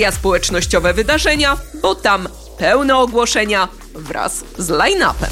społecznościowe wydarzenia, bo tam pełne ogłoszenia wraz z line-upem.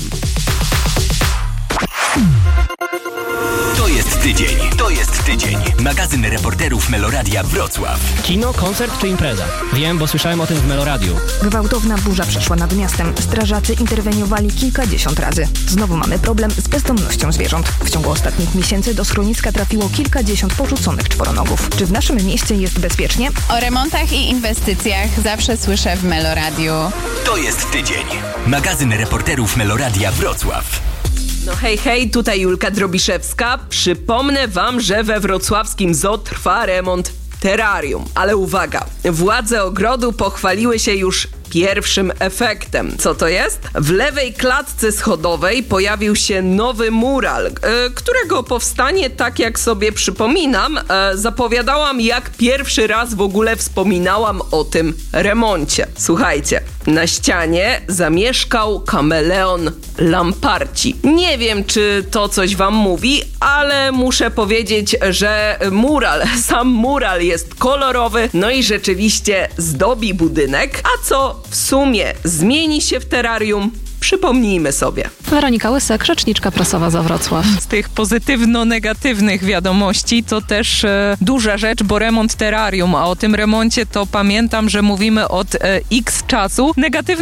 To jest tydzień. Magazyn reporterów Meloradia Wrocław. Kino, koncert czy impreza? Wiem, bo słyszałem o tym w Meloradiu. Gwałtowna burza przeszła nad miastem. Strażacy interweniowali kilkadziesiąt razy. Znowu mamy problem z bezdomnością zwierząt. W ciągu ostatnich miesięcy do schroniska trafiło kilkadziesiąt porzuconych czworonogów. Czy w naszym mieście jest bezpiecznie? O remontach i inwestycjach zawsze słyszę w Meloradiu. To jest tydzień. Magazyn reporterów Meloradia Wrocław. No hej, tutaj Julka Drobiszewska. Przypomnę wam, że we wrocławskim zoo trwa remont terrarium. Ale uwaga, władze ogrodu pochwaliły się już pierwszym efektem. Co to jest? W lewej klatce schodowej pojawił się nowy mural, którego powstanie, tak jak sobie przypominam, zapowiadałam, jak pierwszy raz w ogóle wspominałam o tym remoncie. Słuchajcie, na ścianie zamieszkał kameleon Lamparci. Nie wiem, czy to coś wam mówi, ale muszę powiedzieć, że sam mural jest kolorowy, no i rzeczywiście zdobi budynek, a co w sumie zmieni się w terrarium, przypomnijmy sobie. Weronika Łysek, rzeczniczka prasowa za Wrocław. Z tych pozytywno-negatywnych wiadomości to też duża rzecz, bo remont terrarium, a o tym remoncie to pamiętam, że mówimy od x czasu.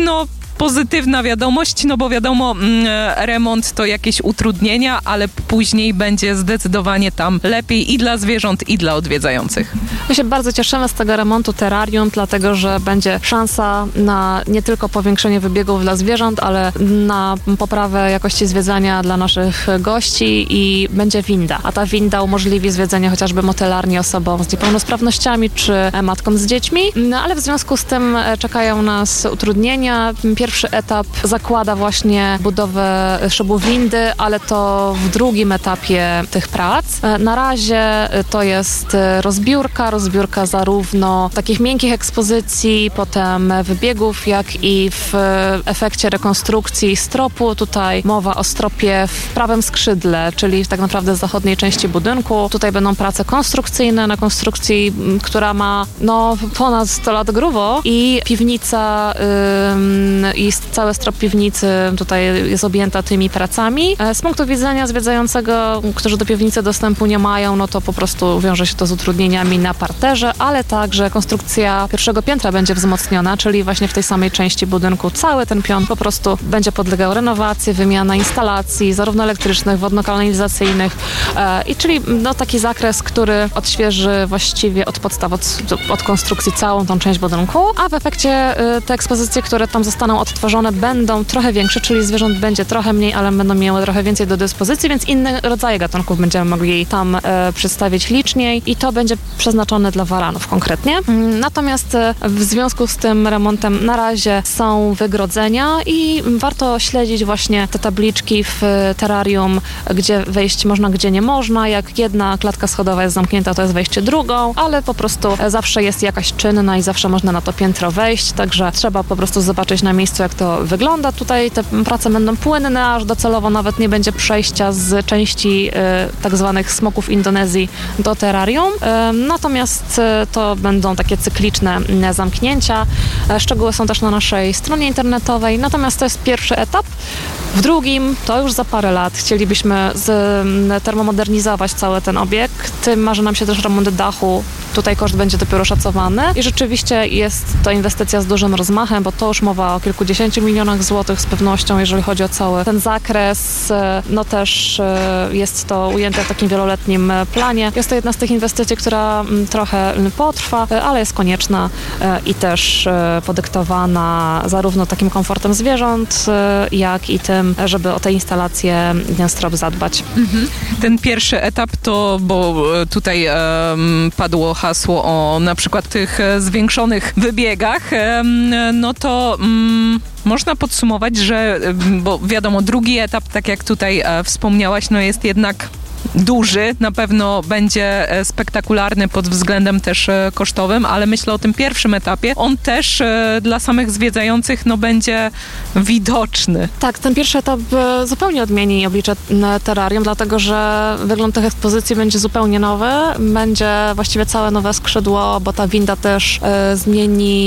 Pozytywna wiadomość, no bo wiadomo, remont to jakieś utrudnienia, ale później będzie zdecydowanie tam lepiej i dla zwierząt, i dla odwiedzających. My się bardzo cieszymy z tego remontu terrarium, dlatego że będzie szansa na nie tylko powiększenie wybiegów dla zwierząt, ale na poprawę jakości zwiedzania dla naszych gości i będzie winda. A ta winda umożliwi zwiedzenie chociażby motelarni osobom z niepełnosprawnościami czy matkom z dziećmi, no, ale w związku z tym czekają nas utrudnienia. Pierwszy etap zakłada właśnie budowę szybu windy, ale to w drugim etapie tych prac. Na razie to jest rozbiórka zarówno takich miękkich ekspozycji, potem wybiegów, jak i w efekcie rekonstrukcji stropu. Tutaj mowa o stropie w prawym skrzydle, czyli tak naprawdę z zachodniej części budynku. Tutaj będą prace konstrukcyjne na konstrukcji, która ma ponad 100 lat grubo i piwnica i cały strop piwnicy tutaj jest objęta tymi pracami. Z punktu widzenia zwiedzającego, którzy do piwnicy dostępu nie mają, no to po prostu wiąże się to z utrudnieniami na parterze, ale także konstrukcja pierwszego piętra będzie wzmocniona, czyli właśnie w tej samej części budynku cały ten pion po prostu będzie podlegał renowacji, wymiana instalacji, zarówno elektrycznych, wodno-kanalizacyjnych, i czyli taki zakres, który odświeży właściwie od podstaw, od konstrukcji całą tą część budynku, a w efekcie te ekspozycje, które tam zostaną odtworzone, będą trochę większe, czyli zwierząt będzie trochę mniej, ale będą miały trochę więcej do dyspozycji, więc inne rodzaje gatunków będziemy mogli tam przedstawić liczniej i to będzie przeznaczone dla waranów konkretnie. Natomiast w związku z tym remontem na razie są wygrodzenia i warto śledzić właśnie te tabliczki w terrarium, gdzie wejść można, gdzie nie można. Jak jedna klatka schodowa jest zamknięta, to jest wejście drugą, ale po prostu zawsze jest jakaś czynna i zawsze można na to piętro wejść, także trzeba po prostu zobaczyć na miejscu, jak to wygląda. Tutaj te prace będą płynne, aż docelowo nawet nie będzie przejścia z części tak zwanych smoków Indonezji do terrarium. Natomiast to będą takie cykliczne zamknięcia. Szczegóły są też na naszej stronie internetowej. Natomiast to jest pierwszy etap. W drugim, to już za parę lat, chcielibyśmy termomodernizować cały ten obiekt. Marzy nam się też remont dachu. Tutaj koszt będzie dopiero szacowany i rzeczywiście jest to inwestycja z dużym rozmachem, bo to już mowa o kilkudziesięciu milionach złotych z pewnością, jeżeli chodzi o cały ten zakres. No też jest to ujęte w takim wieloletnim planie. Jest to jedna z tych inwestycji, która trochę potrwa, ale jest konieczna i też podyktowana zarówno takim komfortem zwierząt, jak i tym, żeby o te instalacje, ten strop zadbać. Ten pierwszy etap to, bo tutaj padło hasło o na przykład tych zwiększonych wybiegach, no to można podsumować, że, bo wiadomo, drugi etap, tak jak tutaj wspomniałaś, no jest jednak duży, na pewno będzie spektakularny pod względem też kosztowym, ale myślę o tym pierwszym etapie. On też dla samych zwiedzających będzie widoczny. Tak, ten pierwszy etap zupełnie odmieni oblicze terrarium, dlatego że wygląd tych ekspozycji będzie zupełnie nowy. Będzie właściwie całe nowe skrzydło, bo ta winda też zmieni